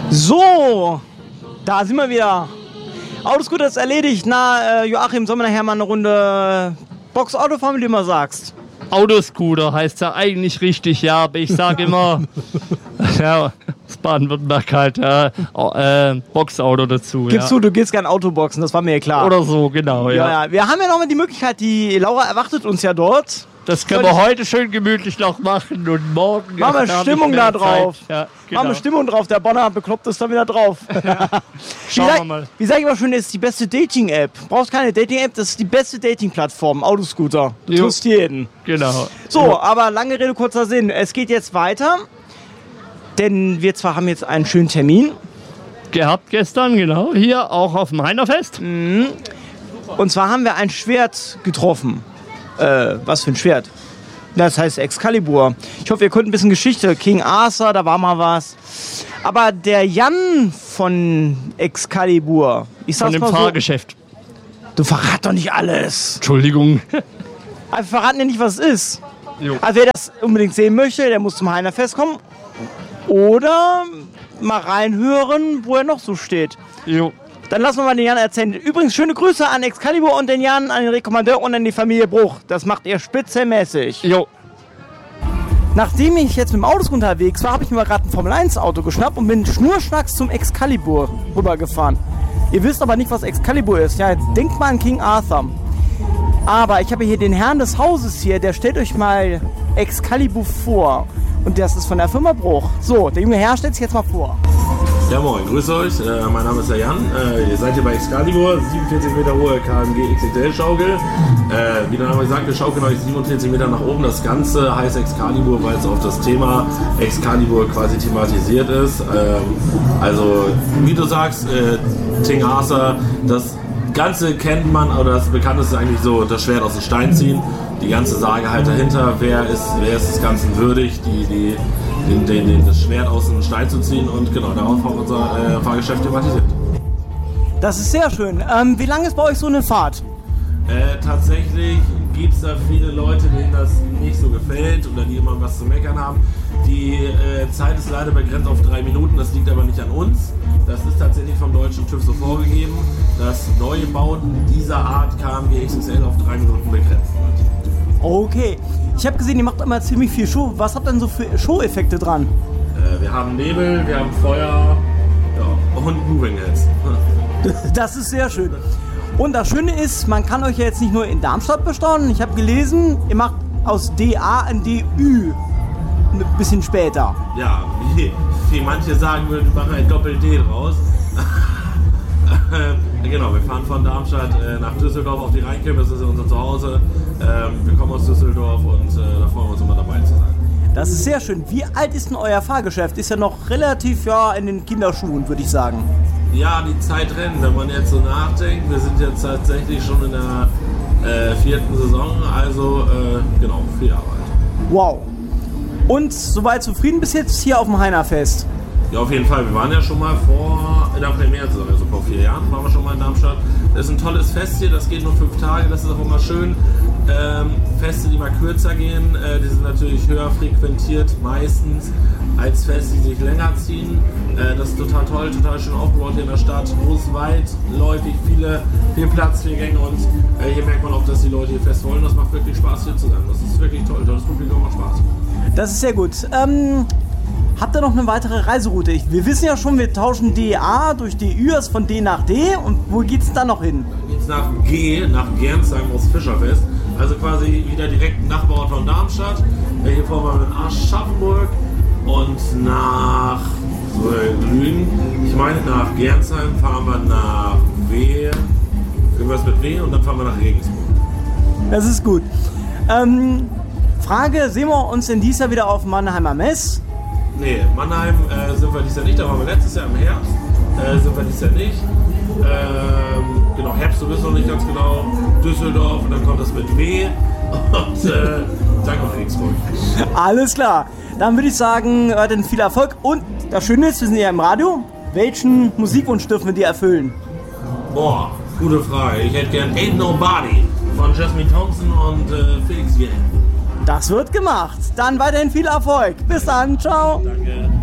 So, da sind wir wieder. Autoscooter ist erledigt. Na, Joachim, sollen wir nachher mal eine Runde Boxauto fahren, wie du immer sagst? Autoscooter heißt ja eigentlich richtig, ja, aber ich sage immer, ja, aus Baden-Württemberg halt, Boxauto dazu. Gibst du gehst gern Autoboxen, das war mir ja klar. Oder so, genau, ja. Ja. Wir haben ja noch mal die Möglichkeit, die Laura erwartet uns ja dort. Das können wir heute schön gemütlich noch machen und morgen... Machen wir Stimmung da drauf. Ja, genau. Machen wir Stimmung drauf, der Bonner bekloppt ist da wieder drauf. Ja. Schauen wir mal. Wie sag ich immer schon, das ist die beste Dating-App. Brauchst keine Dating-App, das ist die beste Dating-Plattform, Autoscooter. Du tust jeden. Genau. So, aber lange Rede, kurzer Sinn. Es geht jetzt weiter, denn wir zwar haben jetzt einen schönen Termin. Gehabt gestern, genau, hier auch auf dem Heinerfest. Mhm. Und zwar haben wir ein Schwert getroffen. Was für ein Schwert? Das heißt Excalibur. Ich hoffe, ihr könnt ein bisschen Geschichte. King Arthur, da war mal was. Aber der Jan von Excalibur, ich sag's von mal dem Fahrgeschäft. Du verrat doch nicht alles. Entschuldigung. Wir verraten ja nicht, was es ist. Jo. Also wer das unbedingt sehen möchte, der muss zum Heinerfest kommen. Oder mal reinhören, wo er noch so steht. Jo. Dann lassen wir mal den Jan erzählen. Übrigens schöne Grüße an Excalibur und den Jan, an den Rekommandeur und an die Familie Bruch. Das macht ihr spitzenmäßig. Jo. Nachdem ich jetzt mit dem Autos unterwegs war, habe ich mir gerade ein Formel-1-Auto geschnappt und bin schnurstracks zum Excalibur rübergefahren. Ihr wisst aber nicht, was Excalibur ist. Ja, denkt mal an King Arthur. Aber ich habe hier den Herrn des Hauses hier, der stellt euch mal Excalibur vor. Und das ist von der Firma Bruch. So, der junge Herr stellt sich jetzt mal vor. Ja moin, grüß euch, mein Name ist der Jan, ihr seid hier bei Excalibur, 47 Meter hohe KMG XXL Schaukel. Wie der Name sagt, wir schaukeln euch 47 Meter nach oben. Das Ganze heißt Excalibur, weil es auf das Thema Excalibur quasi thematisiert ist. Also wie du sagst, King Arthur, das Ganze kennt man, oder das Bekannteste ist eigentlich so, das Schwert aus dem Stein ziehen. Die ganze Sage halt dahinter, wer ist des Ganzen würdig, das Schwert aus dem Stein zu ziehen, und genau darauf haben wir unser Fahrgeschäft thematisiert. Das ist sehr schön. Wie lange ist bei euch so eine Fahrt? Tatsächlich gibt es da viele Leute, denen das nicht so gefällt oder die immer was zu meckern haben. Die Zeit ist leider begrenzt auf 3 Minuten, das liegt aber nicht an uns. Das ist tatsächlich vom deutschen TÜV so vorgegeben, dass neue Bauten dieser Art KMG XXL auf 3 Minuten begrenzt wird. Okay. Ich habe gesehen, ihr macht immer ziemlich viel Show. Was habt ihr denn so für Show-Effekte dran? Wir haben Nebel, wir haben Feuer, ja, und Moving Heads. Das ist sehr schön. Und das Schöne ist, man kann euch ja jetzt nicht nur in Darmstadt bestaunen. Ich habe gelesen, ihr macht aus DA ein DÜ. Ein bisschen später. Ja, wie manche sagen würden, wir machen ein Doppel-D draus. Genau, wir fahren von Darmstadt nach Düsseldorf auf die Rheinkirmes, das ist unser Zuhause. Wir kommen aus Düsseldorf und da freuen wir uns immer dabei zu sein. Das ist sehr schön. Wie alt ist denn euer Fahrgeschäft? Ist ja noch relativ in den Kinderschuhen, würde ich sagen. Ja, die Zeit rennt, wenn man jetzt so nachdenkt. Wir sind jetzt tatsächlich schon in der 4. Saison, also genau, 4 Jahre alt. Wow. Und soweit zufrieden bis jetzt hier auf dem Heinerfest? Ja, auf jeden Fall. Wir waren ja schon mal in der Premiere-Saison, also vor 4 Jahren waren wir schon mal in Darmstadt. Das ist ein tolles Fest hier, das geht nur 5 Tage, das ist auch immer schön. Feste, die mal kürzer gehen, die sind natürlich höher frequentiert meistens als Feste, die sich länger ziehen. Das ist total toll, total schön aufgebaut hier in der Stadt. Groß, weitläufig, viel Platz, viel Gänge, und hier merkt man auch, dass die Leute hier fest wollen. Das macht wirklich Spaß hier zu sein. Das ist wirklich toll, das Publikum macht Spaß. Das ist sehr gut. Habt ihr noch eine weitere Reiseroute? Wir wissen ja schon, wir tauschen DA durch DÜ, von D nach D. Und wo geht's dann noch hin? Dann geht's nach G, nach Gernsheim aus Fischerfest. Also quasi wieder direkt Nachbarort von Darmstadt. Hier fahren wir in Aschaffenburg und nach Lügen. Ich meine, nach Gernsheim fahren wir nach W. Irgendwas mit W, und dann fahren wir nach Regensburg. Das ist gut. Frage, sehen wir uns denn dieses Jahr wieder auf Mannheimer Mess? Nee, Mannheim sind wir dieses Jahr nicht, da waren wir letztes Jahr im Herbst, sind wir dieses Jahr nicht. Genau, Herbst, du bist noch nicht ganz genau, Düsseldorf, und dann kommt das mit W, und dann kommt Regensburg. Alles klar, dann würde ich sagen, dann viel Erfolg, und das Schöne ist, wir sind ja im Radio. Welchen Musikwunsch dürfen wir dir erfüllen? Boah, gute Frage, ich hätte gern Ain't Nobody von Jasmine Thompson und Felix Jähn. Das wird gemacht. Dann weiterhin viel Erfolg. Bis dann. Ciao. Danke.